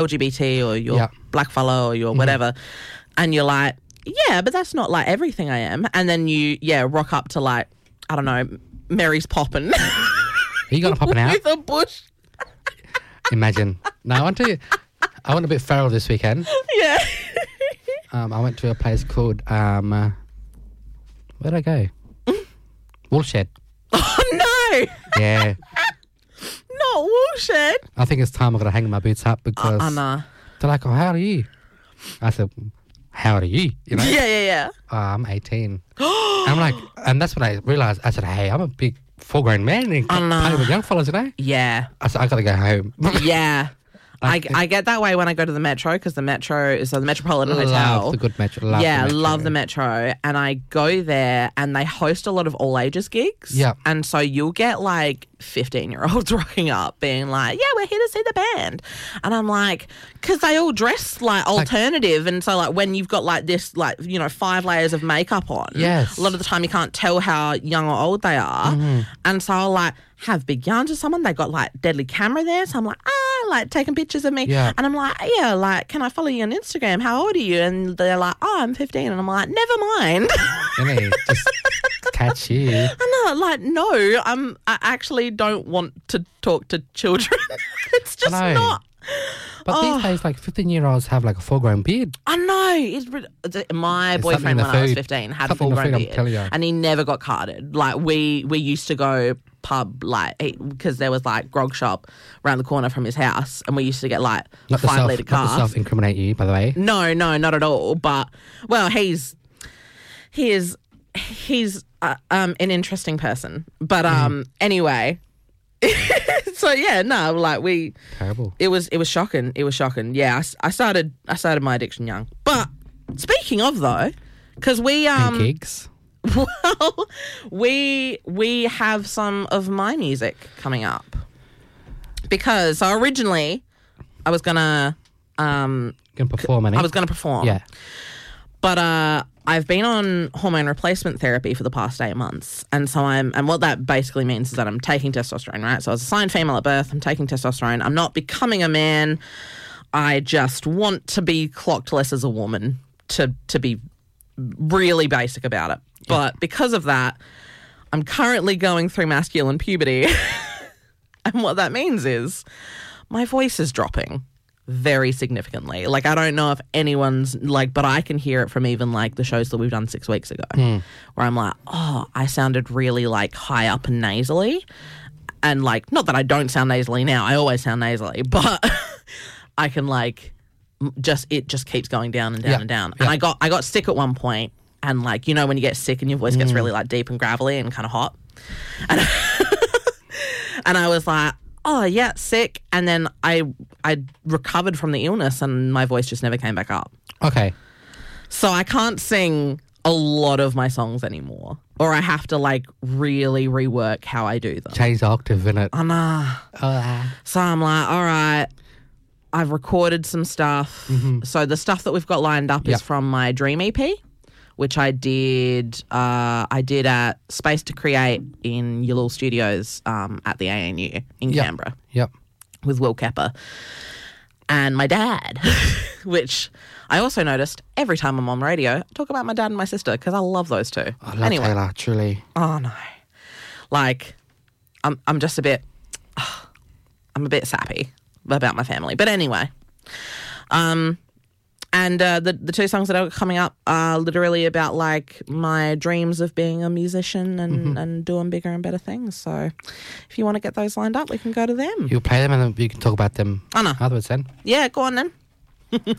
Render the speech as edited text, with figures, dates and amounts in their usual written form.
LGBT or you're blackfella or you're whatever. And you're like, yeah, but that's not like everything I am. And then you, rock up to like, I don't know, Mary's Poppin'. Are you going to popping out? With a bush. Imagine. No, I went a bit feral this weekend. Yeah. I went to a place called, where'd I go? Woolshed. Oh, no. Yeah. Not Woolshed. I think it's time I'm going to hang my boots up because they're like, oh, how old are you? I said, how old are you? You know? Yeah. I'm 18. I'm like, and that's when I realised, I said, hey, I'm a big full-grown man and party with young fellas, you know? Yeah. I said, I got to go home. Yeah. I get that way when I go to the Metro because the Metro is the Metropolitan Hotel. Love the good Metro. Love the Metro. And I go there and they host a lot of all ages gigs. Yeah. And so you'll get like 15-year-olds rocking up being like, yeah, we're here to see the band. And I'm like, because they all dress like alternative. And so like when you've got like this, like, 5 layers of makeup on, yes, a lot of the time you can't tell how young or old they are. Mm-hmm. And so I'll like have big yarns with someone. They got like deadly camera there. So I'm like, like taking pictures of me. Yeah. And I'm like, yeah, like, can I follow you on Instagram? How old are you? And they're like, I'm 15. And I'm like, never mind. Just catch you. I know, like, no, I actually don't want to talk to children. It's just not. But these days, like 15-year-olds have like a full-grown beard. I know. My boyfriend when I was 15 had a full-grown beard, and he never got carded. Like we used to go pub because there was like grog shop around the corner from his house, and we used to get like 5-litre cars. Not to self-incriminate you, by the way. No, not at all. But well, he's an interesting person. But anyway. So yeah, no, like terrible. It was shocking. It was shocking. Yeah, I started my addiction young. But speaking of though, because we gigs. Well, we have some of my music coming up because originally I was gonna perform. I was gonna perform. Yeah, but I've been on hormone replacement therapy for the past 8 months. And so and what that basically means is that I'm taking testosterone, right? So I was assigned female at birth. I'm taking testosterone. I'm not becoming a man. I just want to be clocked less as a woman to be really basic about it. Yeah. But because of that, I'm currently going through masculine puberty. And what that means is my voice is dropping very significantly. Like, I don't know if anyone's like, but I can hear it from even like the shows that we've done 6 weeks ago where I'm like, oh, I sounded really like high up and nasally. And like, not that I don't sound nasally now, I always sound nasally, but I can like it just keeps going down and down and down. And I got sick at one point, and like, when you get sick and your voice gets really like deep and gravelly and kind of hot. And and I was like, oh, yeah, sick. And then I recovered from the illness and my voice just never came back up. Okay. So I can't sing a lot of my songs anymore. Or I have to, like, really rework how I do them. Change the octave in it. I know. So I'm like, all right, I've recorded some stuff. Mm-hmm. So the stuff that we've got lined up is from my Dream EP, which I did at Space to Create in Yulul Studios at the ANU in Canberra. Yep. With Will Kepper and my dad, which I also noticed every time I'm on radio, I talk about my dad and my sister because I love those two. I love Taylor, truly. Oh, no. Like, I'm just a bit sappy about my family. But anyway, and the two songs that are coming up are literally about, like, my dreams of being a musician and doing bigger and better things. So if you want to get those lined up, we can go to them. You'll play them and then you can talk about them afterwards then. Yeah, go on then.